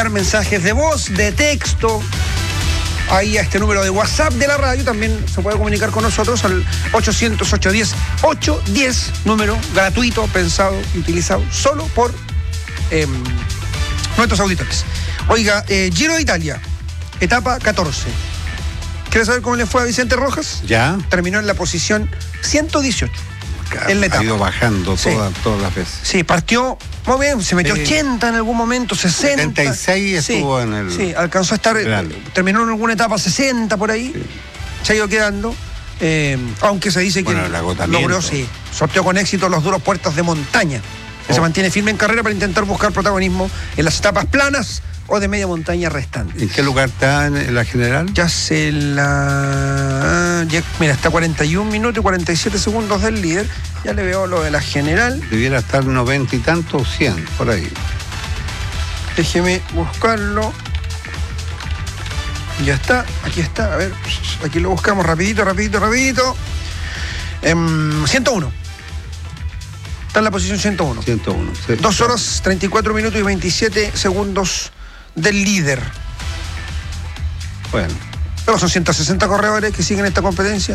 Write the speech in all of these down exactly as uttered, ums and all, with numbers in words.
mensajes de voz, de texto, ahí a este número de WhatsApp de la radio. También se puede comunicar con nosotros al ochocientos, ochocientos diez, ochocientos diez, número gratuito, pensado y utilizado solo por eh, nuestros auditores. Oiga, eh, Giro de Italia, etapa catorce. ¿Quieres saber cómo le fue a Vicente Rojas? Ya. Terminó en la posición ciento dieciocho. En la etapa. Ha ido bajando Sí. todas, todas las veces. Sí, partió muy bien, se metió Sí. ochenta en algún momento, sesenta. setenta y seis Sí, estuvo en el... Sí, alcanzó a estar, Real. terminó en alguna etapa sesenta por ahí, Sí. se ha ido quedando, eh, aunque se dice que Bueno, el agotamiento. logró, sí, sorteó con éxito los duros puertas de montaña, que Oh. se mantiene firme en carrera para intentar buscar protagonismo en las etapas planas o de media montaña restantes. ¿En qué lugar está en, en la general? Ya se la... ya- mira, está cuarenta y un minutos y cuarenta y siete segundos del líder. Ya le veo lo de la general. Debiera estar noventa y tantos, cien, por ahí. Déjeme buscarlo. Ya está, aquí está. A ver, aquí lo buscamos rapidito, rapidito, rapidito. Em, ciento uno. Está en la posición ciento uno. ciento uno. Sí. Dos horas, treinta y cuatro minutos y veintisiete segundos del líder. Bueno, Pero son ciento sesenta corredores que siguen esta competencia.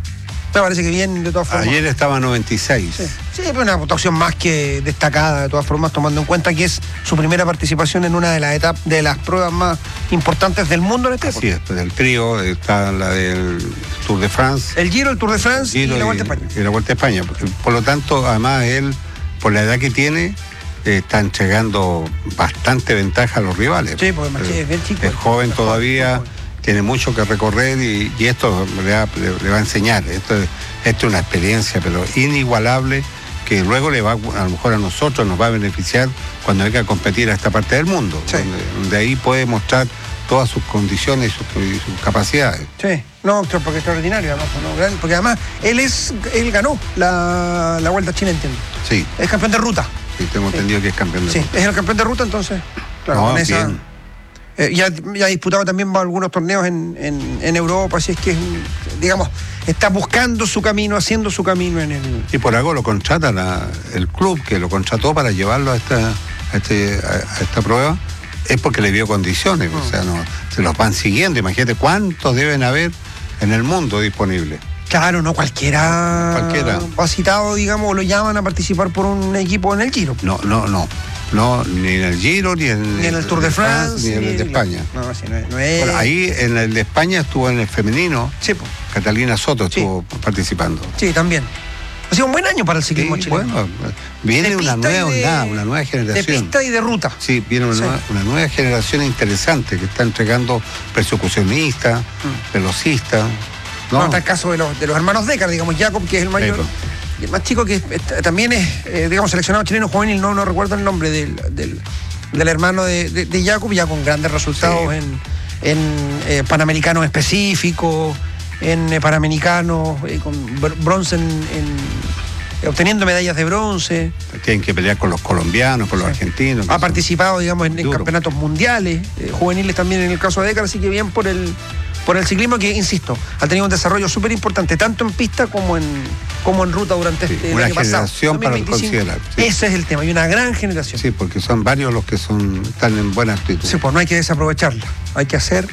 Me parece que bien, de todas formas. ayer estaba noventa y seis. Sí, sí, pero una votación más que destacada, de todas formas, tomando en cuenta que es su primera participación en una de las etapas, de las pruebas más importantes del mundo en este Así deporte. es, del trío está la del Tour de France. El Giro, el Tour de France Giro y la Vuelta a España. Y la Vuelta a España. Por lo tanto, además, él, por la edad que tiene, eh, está entregando bastante ventaja a los rivales. Sí, porque más Eh, es bien chico. es joven Es todavía, joven, joven. tiene mucho que recorrer y, y esto le va, le- le va a enseñar. Esto, es- esto es una experiencia, pero inigualable, que luego le va, a lo mejor a nosotros nos va a beneficiar cuando venga a competir a esta parte del mundo, Sí. donde, donde ahí puede mostrar todas sus condiciones y sus, y sus capacidades. Sí, no, extra- porque extraordinario, además, ¿no? Gran- porque además él es, él ganó la, la Vuelta a China, entiendo. Sí, Es campeón de ruta. sí, tengo entendido que es campeón de Sí, mundo. es el campeón de ruta, entonces. Claro, No, con esa- bien. Eh, ya, ya ha disputado también algunos torneos en, en, en Europa, así es que, es un- digamos, está buscando su camino, haciendo su camino en el... Y por algo lo contrata la- el club que lo contrató para llevarlo a esta, a este- a- a esta prueba, es porque le dio condiciones, o sea, no, se los van siguiendo. Imagínate cuántos deben haber en el mundo disponibles. Claro, no cualquiera, Cualquiera. ha citado, digamos, lo llaman a participar por un equipo en el Giro. No, no, no. No, ni en el Giro, ni en, Ni en el Tour de France, ni en el de España. No, sí, no es... No es... Bueno, ahí en el de España estuvo en el femenino, Sí, po. Catalina Soto Sí. estuvo participando. Sí, también. Ha sido un buen año para el ciclismo Sí, chileno. bueno, viene De una pista y nueva de- ondada, una nueva De generación. pista y de ruta. Sí, viene una, Sí. Nueva, una nueva generación interesante que está entregando persecucionistas, velocistas. No, ¿no? está el caso de los, de los hermanos Decar, digamos, Jacob, que es el mayor. Eso. Y el más chico que eh, también es, eh, digamos, seleccionado chileno juvenil, no, no recuerdo el nombre del, del, del hermano de, de, de Jacob, ya con grandes resultados Sí. en, en eh, panamericanos específicos, en eh, panamericanos, eh, con br- bronce en, en- eh, obteniendo medallas de bronce. Tienen que pelear con los colombianos, con los Sí. argentinos. que Ha son- participado, digamos, en, en Duro. campeonatos mundiales, eh, juveniles también en el caso de Decar, así que bien por el, por el ciclismo que, insisto, ha tenido un desarrollo súper importante, tanto en pista como en, como en ruta durante Sí, este el una año pasado. generación para dos mil veinticinco. considerar, sí. Ese es el tema, hay una gran generación. Sí, porque son varios los que son están en buena actitud. Sí, pues no hay que desaprovecharla, hay que hacer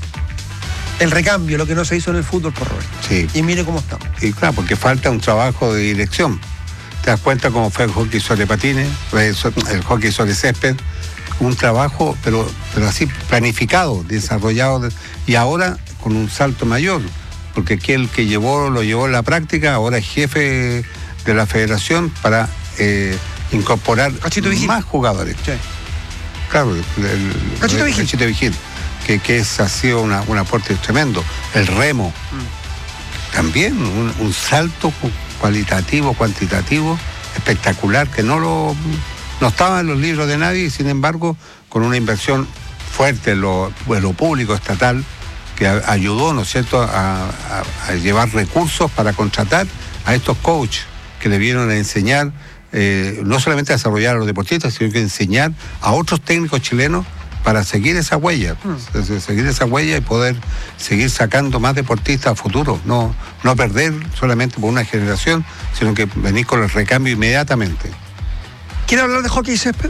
el recambio, lo que no se hizo en el fútbol, por Roberto. Sí. Y mire cómo estamos. Y claro, porque falta un trabajo de dirección. Te das cuenta cómo fue el hockey sobre patines, el so- el hockey sobre césped, un trabajo, pero, pero así planificado, desarrollado, de- y ahora con un salto mayor, porque aquel que llevó, lo llevó a la práctica, ahora es jefe de la federación para eh, incorporar Cachito Vigil. más jugadores. Sí. Claro, el, el- Cachito el- Vigil. Cachito Vigil, que, que es, ha sido una, un aporte tremendo. El remo, también un, un salto cu- cualitativo, cuantitativo, espectacular, que no lo no estaba en los libros de nadie y sin embargo con una inversión fuerte en lo, en lo público estatal que a- ayudó, ¿no es cierto?, a, a- a llevar recursos para contratar a estos coaches que debieron enseñar eh, no solamente a desarrollar a los deportistas, sino que enseñar a otros técnicos chilenos para seguir esa huella, Mm. es decir, seguir esa huella y poder seguir sacando más deportistas a futuro, no, no perder solamente por una generación, sino que venir con el recambio inmediatamente. ¿Quiere hablar de hockey y césped?